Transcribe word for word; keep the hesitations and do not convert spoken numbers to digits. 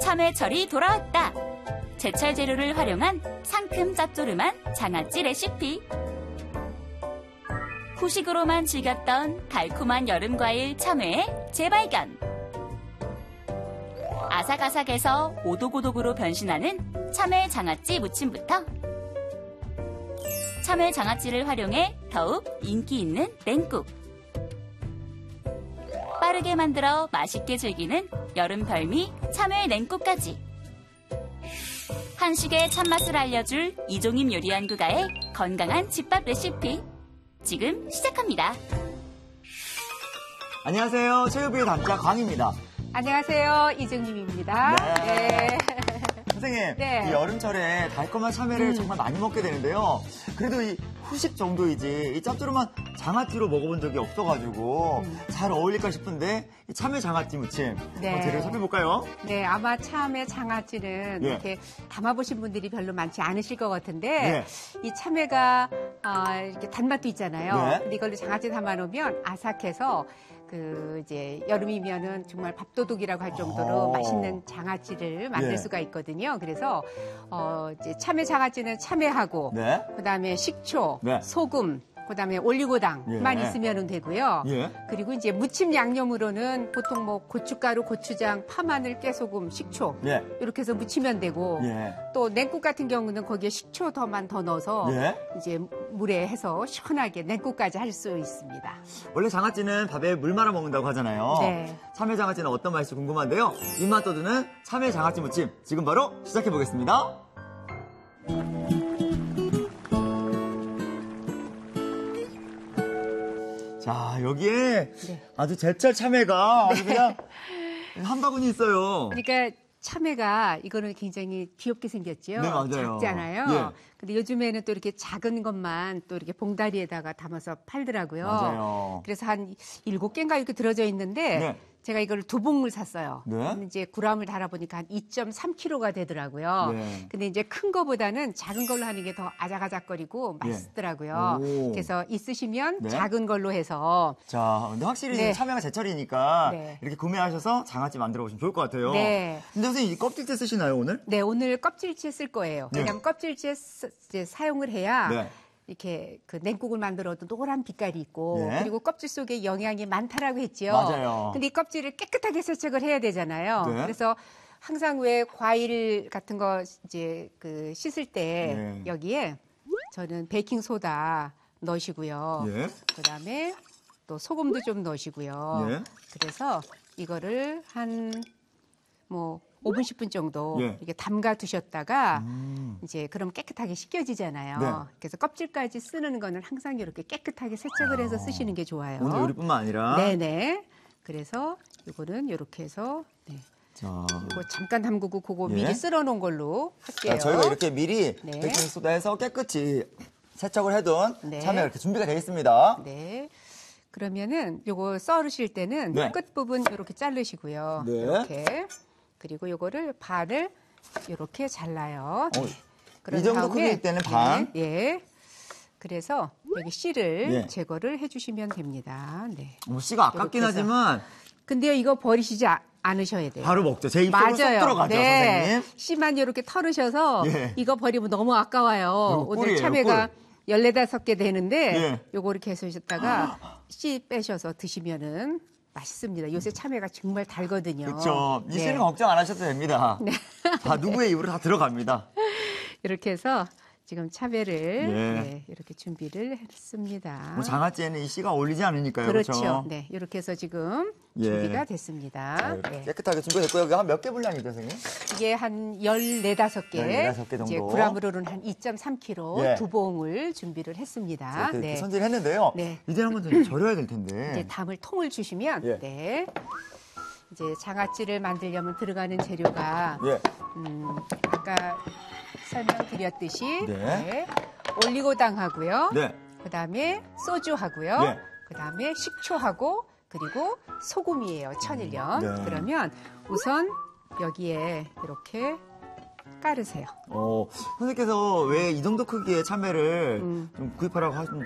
참외철이 돌아왔다. 제철 재료를 활용한 상큼 짭조름한 장아찌 레시피. 후식으로만 즐겼던 달콤한 여름과일 참외의 재발견. 아삭아삭해서 오독오독으로 변신하는 참외 장아찌 무침부터 참외 장아찌를 활용해 더욱 인기 있는 냉국. 빠르게 만들어 맛있게 즐기는 여름 별미 참외 냉국까지. 한식의 참맛을 알려줄 이종임 요리연구가의 건강한 집밥 레시피. 지금 시작합니다. 안녕하세요. 체육비의 담자 광입니다. 안녕하세요. 이정님입니다. 네. 네. 선생님, 네. 이 여름철에 달콤한 참외를 음. 정말 많이 먹게 되는데요. 그래도 이 후식 정도이지 이 짭조름한 장아찌로 먹어본 적이 없어가지고 음. 잘 어울릴까 싶은데 이 참외 장아찌 무침 네. 한번 재료 살펴볼까요? 네, 아마 참외 장아찌는 예. 이렇게 담아보신 분들이 별로 많지 않으실 것 같은데 예. 이 참외가 어, 이렇게 단맛도 있잖아요. 네. 근데 이걸로 장아찌 담아놓으면 아삭해서 그 이제 여름이면은 정말 밥도둑이라고 할 정도로 오. 맛있는 장아찌를 만들 예. 수가 있거든요. 그래서 어 이제 참외 장아찌는 참외하고 네. 그다음에 식초, 네. 소금, 그다음에 올리고당만 예. 있으면 되고요. 예. 그리고 이제 무침 양념으로는 보통 뭐 고춧가루, 고추장, 파마늘, 깨소금, 식초 예. 이렇게 해서 무치면 되고 예. 또 냉국 같은 경우는 거기에 식초 더만 더 넣어서 예. 이제 물에 해서 시원하게 냉국까지 할 수 있습니다. 원래 장아찌는 밥에 물 말아 먹는다고 하잖아요. 네. 참외 장아찌는 어떤 맛일지 궁금한데요. 입맛 돋우는 참외 장아찌 무침 지금 바로 시작해 보겠습니다. 자, 여기에 네. 아주 제철 참외가 아주 그냥 한 바구니 있어요. 그러니까 참외가 이거는 굉장히 귀엽게 생겼죠. 네, 맞아요. 작잖아요. 예. 근데 요즘에는 또 이렇게 작은 것만 또 이렇게 봉다리에다가 담아서 팔더라고요. 맞아요. 그래서 한 일곱 개인가 이렇게 들어져 있는데 네. 제가 이걸 두 봉을 샀어요. 네. 근데 이제 구람을 달아보니까 한 이 점 삼 킬로그램가 되더라고요. 네. 근데 이제 큰 거보다는 작은 걸로 하는 게 더 아작아작거리고 예. 맛있더라고요. 오. 그래서 있으시면 네. 작은 걸로 해서 자, 근데 확실히 네. 지금 참외가 제철이니까 네. 이렇게 구매하셔서 장아찌 만들어 보시면 좋을 것 같아요. 네. 근데 선생님 이 껍질째 쓰시나요 오늘? 네, 오늘 껍질째 쓸 거예요. 네. 왜냐하면 껍질째 쓰- 이제 사용을 해야 네. 이렇게 그 냉국을 만들어도 노란 빛깔이 있고 네. 그리고 껍질 속에 영양이 많다라고 했죠. 맞아요. 근데 이 껍질을 깨끗하게 세척을 해야 되잖아요. 네. 그래서 항상 왜 과일 같은 거 이제 그 씻을 때 네. 여기에 저는 베이킹 소다 넣으시고요. 예. 그다음에 또 소금도 좀 넣으시고요. 예. 그래서 이거를 한 뭐 오 분, 십 분 정도 예. 이렇게 담가 두셨다가 음. 이제 그럼 깨끗하게 씻겨지잖아요. 네. 그래서 껍질까지 쓰는 거는 항상 이렇게 깨끗하게 세척을 해서 쓰시는 게 좋아요. 오늘 요리뿐만 아니라 네네. 그래서 이거는 이렇게 해서 네. 자, 이거 잠깐 담그고 그거 예. 미리 쓸어 놓은 걸로 할게요. 자, 저희가 이렇게 미리 네. 베이킹 소다에서 깨끗이 세척을 해둔 네. 참외가 이렇게 준비가 되어 있습니다. 네. 그러면은 요거 썰으실 때는 네. 끝 부분 이렇게 자르시고요. 네. 이렇게. 그리고 요거를 반을 이렇게 잘라요. 어, 그런 이 정도 다음에 크기일 때는 반. 네, 예. 그래서 여기 씨를 예. 제거를 해주시면 됩니다. 네. 뭐 씨가 아깝긴 이렇게 해서. 하지만 근데요, 이거 버리시지 아- 않으셔야 돼요. 바로 먹죠. 제 입속으로 쏙 맞아요. 들어가죠, 네. 선생님. 씨만 이렇게 털으셔서 예. 이거 버리면 너무 아까워요. 요거 오늘 꿀이에요, 참외가 꿀. 열네다섯 개 되는데 예. 요거 이렇게 해주셨다가 씨 빼셔서 드시면은 맛있습니다. 요새 참외가 정말 달거든요. 그렇죠. 이 네. 씨는 걱정 안 하셔도 됩니다. 다 누구의 입으로 다 들어갑니다. 이렇게 해서 지금 참외를 예. 네, 이렇게 준비를 했습니다. 뭐 장아찌에는 이 씨가 어울리지 않으니까요. 그렇죠. 그렇죠. 네, 이렇게 해서 지금 예. 준비가 됐습니다. 자, 이렇게 네. 깨끗하게 준비됐고요. 여기 한 몇 개 분량이죠, 선생님? 이게 한 열네다섯 개, 열네다섯 개 정도. 이제 그램으로는 한 이 점 삼 킬로그램 예. 두 봉을 준비를 했습니다. 이렇게 네. 손질을 했는데요. 네. 이제 한번 좀 절여야 될 텐데. 이제 담을 통을 주시면 예. 네. 이제 장아찌를 만들려면 들어가는 재료가 예. 음, 아까 설명드렸듯이 네. 네. 올리고당하고요. 네. 그다음에 소주하고요. 예. 그다음에 식초하고 그리고 소금이에요. 천일염. 네. 그러면 우선 여기에 이렇게 깔으세요. 어, 선생님께서 왜 이 정도 크기의 참외를 음. 좀 구입하라고 하신